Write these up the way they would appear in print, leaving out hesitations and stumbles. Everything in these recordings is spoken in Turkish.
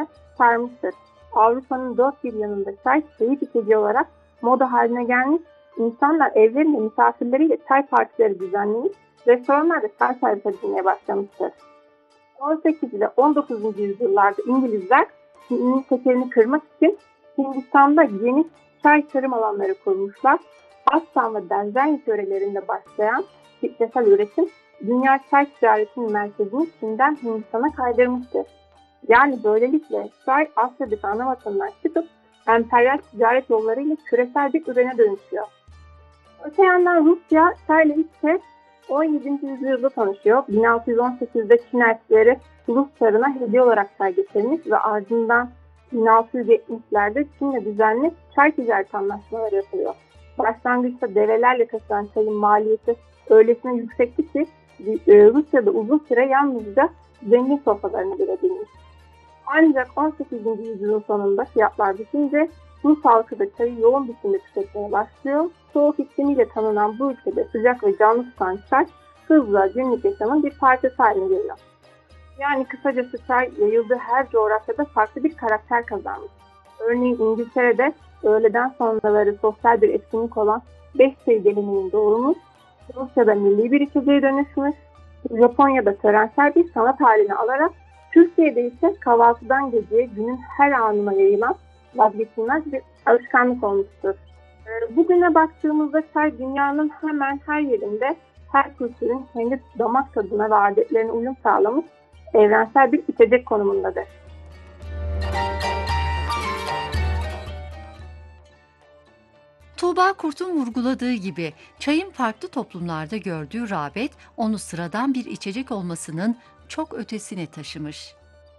içine sarmıştır. Avrupa'nın dört bir yanında çay, şehit içeceği olarak moda haline gelmiş. İnsanlar evlerinde misafirleriyle çay partileri düzenleyip restoranlarda çay servis edilmeye başlamıştır. 18 ile 19. yüzyıllarda İngilizler Çin'in tekelini kırmak için Hindistan'da geniş çay tarım alanları kurmuşlar. Assam ve Denzen yörelerinde başlayan kitlesel üretim dünya çay ticaretinin merkezini Çin'den Hindistan'a kaydırmıştır. Yani böylelikle çay Asya'daki ana vatanından çıkıp emperyal ticaret yollarıyla küresel bir ürüne dönüşüyor. Öte yandan Rusya çayla ilk kez 17. yüzyılda tanışıyor. 1618'de Çin elçileri Rus çarına hediye olarak çay getirmiş ve ardından 1670'lerde Çin'le düzenli çay ticaret anlaşmaları yapılıyor. Başlangıçta develerle taşınan çayın maliyeti öylesine yüksekti ki Rusya'da uzun süre yalnızca zengin sofralarına girebilmiş. Ancak 18. yüzyılın sonunda fiyatlar düşünce Rus halkı da çayı yoğun biçimde tüketmeye başlıyor. Soğuk iklimiyle tanınan bu ülkede sıcak ve canlı tutan çay hızla günlük yaşamın bir parçası haline geliyor. Yani kısacası çay yayıldığı her coğrafyada farklı bir karakter kazanmış. Örneğin İngiltere'de öğleden sonraları sosyal bir etkinlik olan 5 çay geleneğinin doğurmuş, Rusya'da milli bir içeceğe dönüşmüş, Japonya'da törensel bir sanat haline alarak Türkiye'de ise kahvaltıdan geceye günün her anına yayılan vazgeçilmez bir alışkanlık olmuştur. Bugüne baktığımızda çay dünyanın hemen her yerinde her kültürün kendi damak tadına ve adetlerine uyum sağlamış evrensel bir içecek konumundadır. Tuğba Kurt'un vurguladığı gibi çayın farklı toplumlarda gördüğü rağbet onu sıradan bir içecek olmasının çok ötesine taşımış.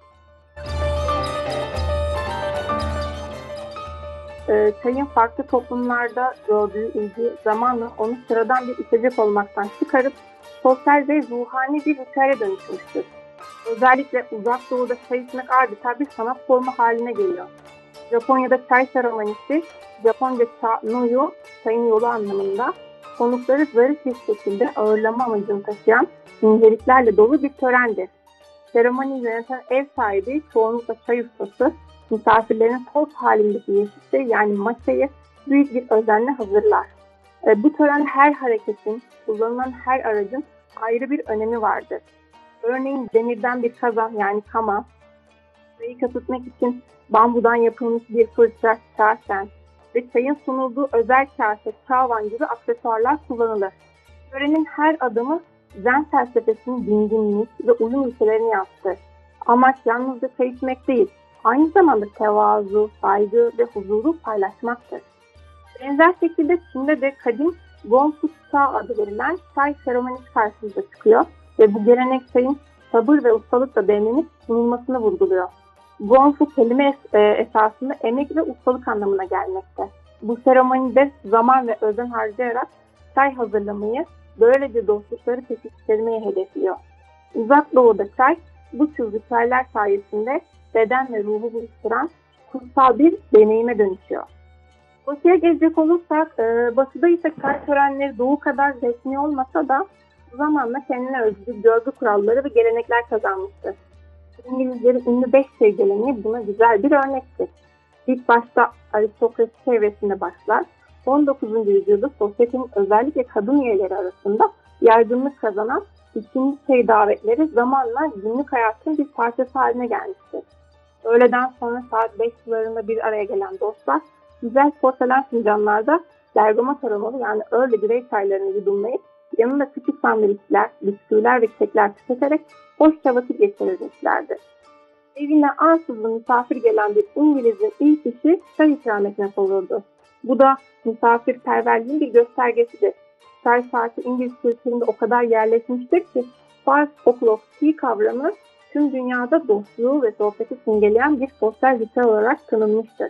Çayın farklı toplumlarda gördüğü ilgi zamanla onu sıradan bir içecek olmaktan çıkarıp sosyal ve ruhani bir ritüele dönüşmüştür. Özellikle Uzak Doğu'da çay içmek adeta bir sanat formu haline geliyor. Japonya'da çay seremonisi, Japonca cha-no-yu, çayın yolu anlamında, konukları zarif bir şekilde ağırlama amacını taşıyan inceliklerle dolu bir törendir. Seremoniyi yöneten ev sahibi çoğunlukla çay ustası, misafirlerin toz halindeki yeşillikte yani maçayı büyük bir özenle hazırlar. Bu tören her hareketin, kullanılan her aracın ayrı bir önemi vardır. Örneğin demirden bir kazan yani kama, çayı kapatmak için bambudan yapılmış bir fırça, kâsen ve çayın sunulduğu özel kase, çavan gibi aksesuarlar kullanılır. Törenin her adımı Zen felsefesinin dinginlik ve uyum ilkelerini yansıtır. Amaç yalnızca çay içmek değil, aynı zamanda tevazu, saygı ve huzuru paylaşmaktır. Benzer şekilde Çin'de de kadim Gongfu Cha adı verilen çay seremonisi karşımıza çıkıyor ve bu gelenek çayın sabır ve ustalıkla demlenip sunulmasını vurguluyor. Gongfu kelime esasında emek ve ustalık anlamına gelmekte. Bu seremonide zaman ve özen harcayarak çay hazırlamayı, böylece dostlukları pekiştirmeyi hedefliyor. Uzak Doğu'da çay, bu tür ritüeller sayesinde beden ve ruhu buluşturan kutsal bir deneyime dönüşüyor. Batı'ya gelecek olursak, Batı'da ise çay törenleri Doğu kadar resmi olmasa da zamanla kendine özgü görgü kuralları ve gelenekler kazanmıştır. İngilizlerin ünlü 5 çay geleneği buna güzel bir örnektir. İlk başta aristokrasi çevresinde başlar, 19. yüzyılda sosyetenin özellikle kadın üyeleri arasında yaygınlık kazanan ikinci çay davetleri zamanla günlük hayatın bir parçası haline gelmiştir. Öğleden sonra saat 5 sularında bir araya gelen dostlar, güzel porselen fincanlarda bergamot aromalı yani early grey çaylarını yudumlayıp yanında küçük sandviçler, bisküviler ve kekler tüketerek hoşça vakit geçirirmişlerdi. Evine ansızın misafir gelen bir İngiliz'in ilk işi çay ikram etmek olurdu. Bu da misafirperverliğin bir göstergesidir. Çay saati İngiliz kültüründe o kadar yerleşmiştir ki 5 o'clock tea kavramı tüm dünyada dostluğu ve sohbeti simgeleyen bir sosyal ritüel olarak tanınmıştır.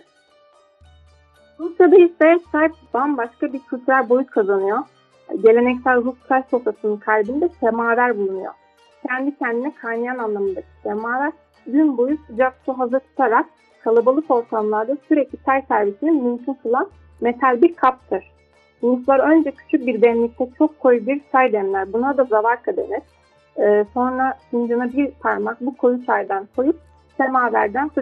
Rusya'da ise çay bambaşka bir kültürel boyut kazanıyor. Geleneksel Rus çay sofrasının kalbinde semaver bulunuyor. Kendi kendine kaynayan anlamındaki semaver gün boyu sıcak su hazır tutarak kalabalık ortamlarda sürekli çay servisini mümkün kılan metal bir kaptır. Ruslar önce küçük bir demlikte çok koyu bir çay demler. Buna da zavarka denir. Sonra fincana bir parmak bu koyu çaydan koyup semaverden